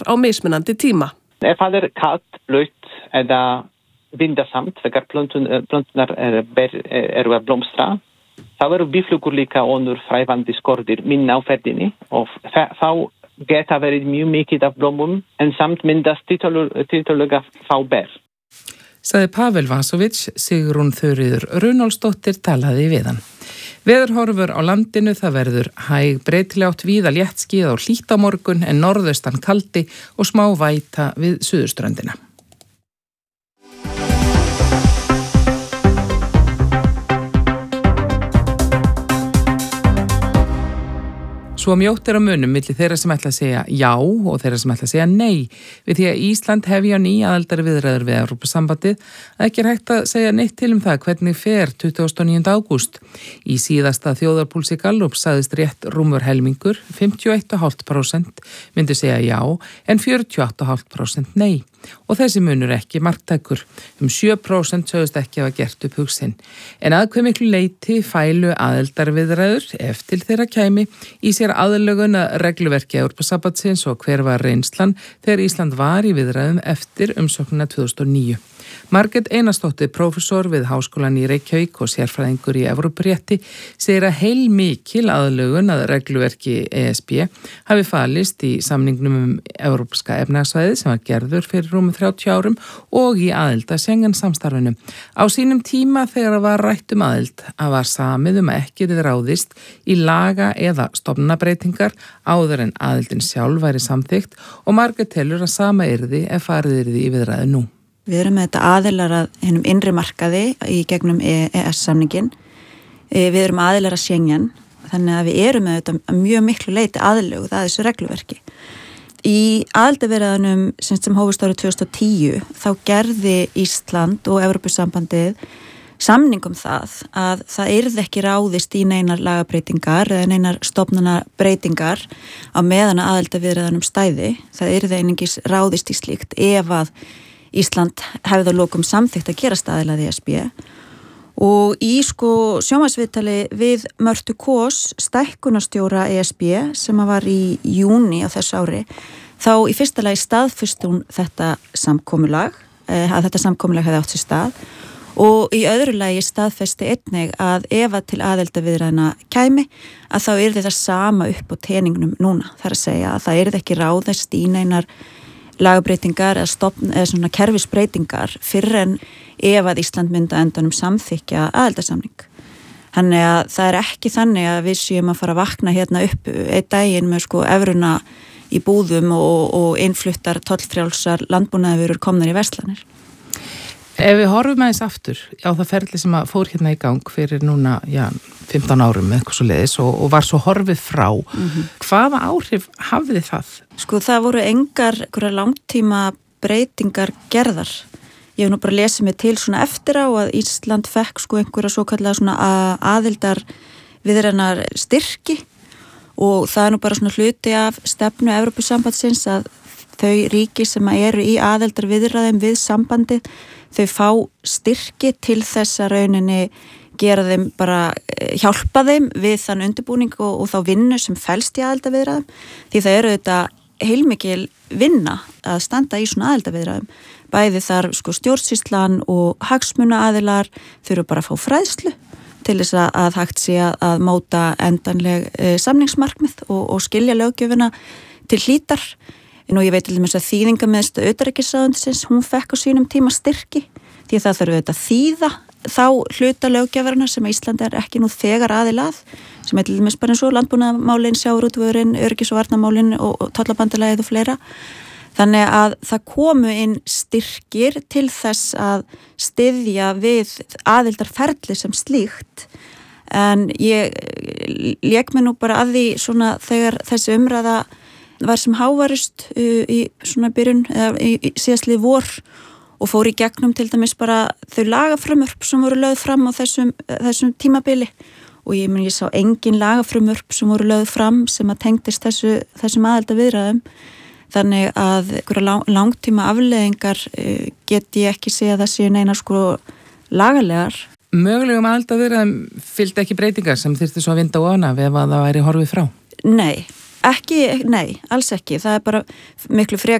á mismunandi tíma. Ef það kalt, blautt eða vindasamt þegar plöntunar eru að blómstra, þá eru býflugur líka önnur frævandi skordýr minna á ferðinni og þá geta verið mjög mikið af blómum en samt myndast tiltölulega fá ber. Sagði Pavel Vasovic, Sigrún Þuríður Runólfsdóttir talaði við hann. Veðurhorfur á landinu, það verður hæg breytileg átt víða léttskýjað og hlýtt á morgun en norðaustan kaldi og smá væta við suðurströndina. Svo mjótt á munum milli þeirra sem ætla að segja já og þeirra sem ætla að segja nei við því að Ísland hefji á ný aðildarviðræður við Evrópusambandið að ekki hægt að segja neitt til það hvernig fer 29. ágúst. Í síðasta þjóðarpúlsi Gallups sagðist rétt rúmur helmingur, 51,5% myndu segja já en 48,5% nei. Og þessi munur ekki marktækur. 7% sögðust ekki hafa gert upp hugsin. En að hve miklu leyti fælu aðildarviðræður eftir þeirra kæmi í sér aðlögun að regluverki Evrópusambandsins og hver var reynslan þegar Ísland var í viðræðum eftir umsóknina 2009. Margrét Einarsdóttir, prófessor við Háskólann í Reykjavík og sérfræðingur í Evrópurétti, segir að heilmikil aðlögun að regluverki ESB hafi falist í samningnum Evrópska efnahagssvæðið sem var gerður fyrir rúmum 30 árum og í aðild að Schengen-samstarfinu. Á sínum tíma þegar var rætt aðild að var samið að ekki yrði ráðist í laga eða stofnunarbreytingar áður en aðildin sjálf væri samþykkt og Margrét telur að sama yrði ef farið yrði í viðræðu nú. Við erum með þetta aðilar að hinum innri markaði í gegnum EES-samningin. Við erum aðilar að Schengen, þannig að við erum með þetta mjög miklu leyti aðlöguð að þessu regluverki. Í aðildarviðræðunum sem hófust árið 2010 þá gerði Ísland og Evrópusambandið samning það að það yrði ekki ráðist í neinar lagabreytingar eða neinar stofnunarbreytingar á meðan aðildarviðræðunum stæði. Það yrði einungis ráðist í slíkt ef að Ísland hefði að lokum samþykkt að gera staðilaði ESB og í sjónvarpsviðtali við Mörtu Kós, stækkunarstjóra ESB sem var í júní á þessu ári, þá í fyrsta lagi staðfesti hún þetta samkomulag, að þetta samkomulag hefði átt sér stað og í öðru lagi staðfesti einnig að ef að til aðildarviðræðna kæmi að þá yrði það sama upp á teningnum núna, þar að segja að það yrði ekki ráðast í neinar lagabreytingar eða svona kerfisbreytingar fyrir en ef að Ísland myndi á endanum samþykkja aðildarsamning. Þannig að það ekki þannig að við séum að fara að vakna hérna upp einn daginn með evruna í búðum og innfluttar tollfrjálsar landbúnaðarvörur komnar í verslanir. Ef við horfum aðeins aftur á það ferli sem að fór hérna í gang fyrir núna 15 árum eitthvað svo leiðis og var svo horfið frá, hvaða áhrif hafði það? Það voru engar langtíma breytingar gerðar. Ég hef nú bara lesið mig til svona eftir á að Ísland fekk einhverja svo kallega svona aðildar viðræðnar styrki og það nú bara svona hluti af stefnu Evrópusambandsins að þau ríki sem eru í aðildar viðræðum við sambandið, þau fá styrki til þess að rauninni gera þeim bara, hjálpa þeim við þann undirbúning og þá vinnu sem felst í aðildarviðræðum því það eru þetta heilmikil vinna að standa í svona aðildarviðræðum. Bæði þar stjórnsýslan og hagsmunaaðilar þurfa bara að fá fræðslu til þess að hægt sé að móta endanleg samningsmarkmið og skilja löggjöfina til hlítar. Nú ég veit til dæmis að þýðingamiðstöð utanríkisráðuneytisins, hún fekk á sínum tíma styrki því að það þarf auðvitað að þýða þá hluta löggjafarna sem Ísland ekki nú þegar aðil að, sem til dæmis bara eins og landbúnaðarmálin, sjávarútvegurinn, öryggis- og varnarmálin og tollabandalagið og fleira. Þannig að það komu inn styrkir til þess að styðja við aðildarferli sem slíkt. En ég lék mig nú bara að því svona þegar þessi umræða var sem hávarust í svona byrjun eða í síðastlið vor og fór í gegnum til dæmis bara þau lagafrumvörp sem voru lögð fram á þessum tímabili og ég sá engin lagafrumvörp sem voru lögð fram sem að tengdist þessum aðildarviðræðum. Þannig að langtíma afleiðingar get ég ekki segja að það séu neina lagalegar. Mögulegum aðildarviðræðum fylgdi ekki breytingar sem þyrfti svo að vinda ofan af ef að það væri horfið frá? Nei, alls ekki. Það bara miklu frekar